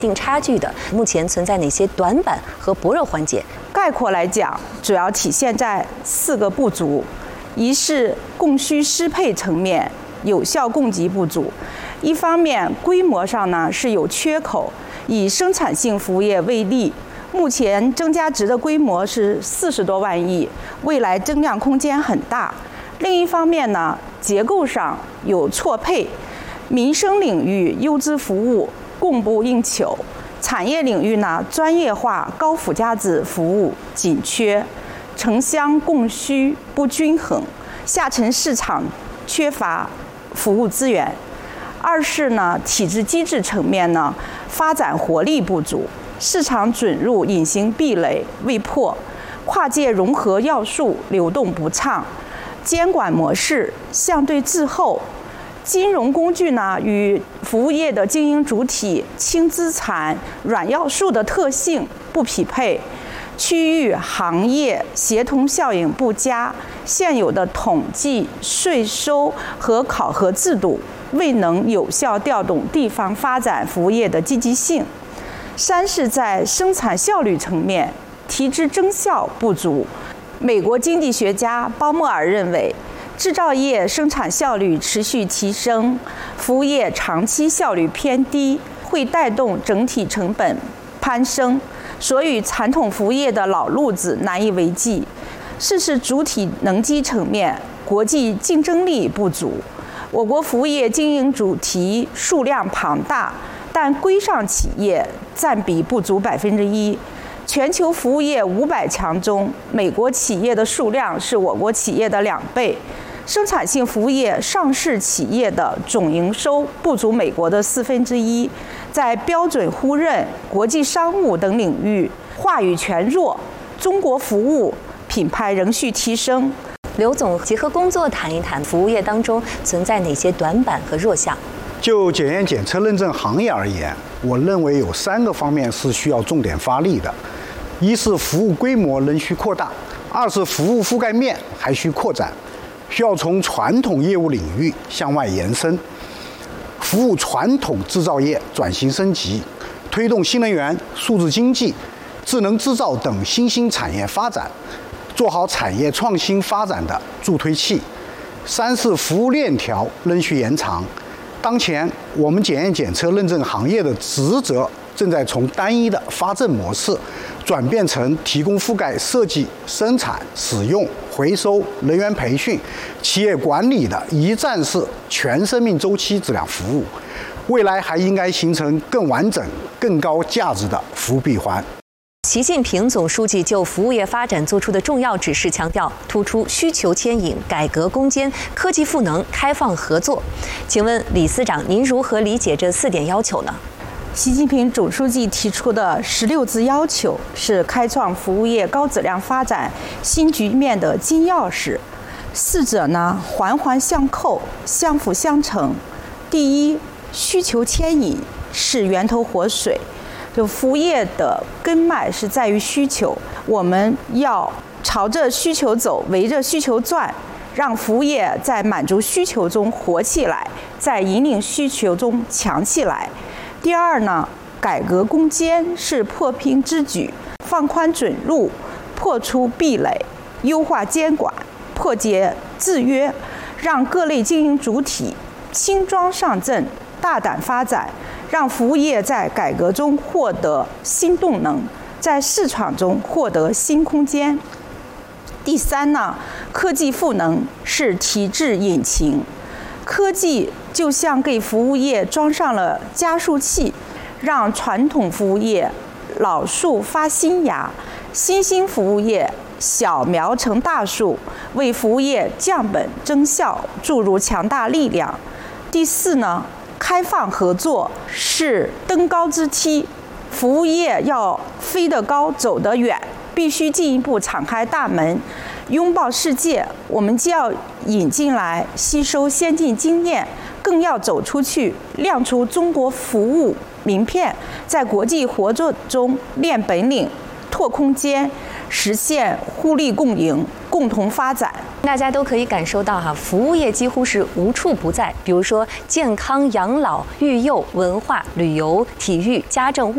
定差距的，目前存在哪些短板和薄弱环节？ 概括来讲，主要体现在4个不足：一是供需失配层面有效供给不足，一方面规模上呢是有缺口。以生产性服务业为例，目前增加值的规模是40多万亿，未来增量空间很大。另一方面呢，结构上有错配，民生领域优质服务供不应求，产业领域呢专业化高附加值服务紧缺，城乡供需不均衡，下沉市场缺乏服务资源。二是呢，体制机制层面呢发展活力不足，市场准入隐形壁垒未破，跨界融合要素流动不畅，监管模式相对滞后，金融工具呢与服务业的经营主体轻资产软要素的特性不匹配，区域行业协同效应不佳，现有的统计、税收和考核制度未能有效调动地方发展服务业的积极性。三是在生产效率层面提质增效不足。美国经济学家鲍莫尔认为，制造业生产效率持续提升，服务业长期效率偏低，会带动整体成本攀升，所以传统服务业的老路子难以为继。四是主体能机层面国际竞争力不足。我国服务业经营主体数量庞大，但规上企业占比不足1%。全球服务业500强中，美国企业的数量是我国企业的2倍。生产性服务业上市企业的总营收不足美国的1/4。在标准互认、国际商务等领域话语权弱，中国服务品牌仍需提升。 刘总，结合工作谈一谈服务业当中存在哪些短板和弱项？ 就检验检测认证行业而言，我认为有3个方面是需要重点发力的：一是服务规模仍需扩大；二是服务覆盖面还需扩展，需要从传统业务领域向外延伸，服务传统制造业转型升级，推动新能源、数字经济、智能制造等新兴产业发展，做好产业创新发展的助推器。三是服务链条仍需延长。当前我们检验检测认证行业的职责正在从单一的发证模式转变成提供覆盖设计、生产、使用、回收、人员培训、企业管理的一站式全生命周期质量服务。未来还应该形成更完整、更高价值的服务闭环。 习近平总书记就服务业发展作出的重要指示强调，突出需求牵引、改革攻坚、科技赋能、开放合作。请问李司长，您如何理解这4点要求呢？ 习近平总书记提出的16字要求是开创服务业高质量发展新局面的金钥匙，4者呢环环相扣、相辅相成。第一，需求牵引是源头活水。就服务业的根脉是在于需求，我们要朝着需求走，围着需求转，让服务业在满足需求中活起来，在引领需求中强起来。第二呢，改革攻坚是破拼之举，放宽准入，破除壁垒，优化监管，破解制约，让各类经营主体轻装上阵，大胆发展，让服务业在改革中获得新动能，在市场中获得新空间。第三呢，科技赋能是提质引擎，科技就像给服务业装上了加速器，让传统服务业老树发新芽，新兴服务业小苗成大树，为服务业降本增效注入强大力量。第四呢，开放合作是登高之梯，服务业要飞得高走得远，必须进一步敞开大门，拥抱世界。我们既要引进来吸收先进经验，更要走出去，亮出中国服务名片，在国际合作中练本领、拓空间，实现互利共赢、共同发展。 大家都可以感受到服务业几乎是无处不在，比如说健康、养老、育幼、文化、旅游、体育、家政。